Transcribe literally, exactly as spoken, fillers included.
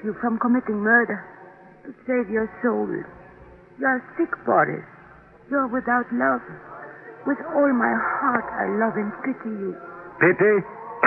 you from committing murder. To save your soul. You're sick, Boris. You're without love. With all my heart, I love and pity you. Pity?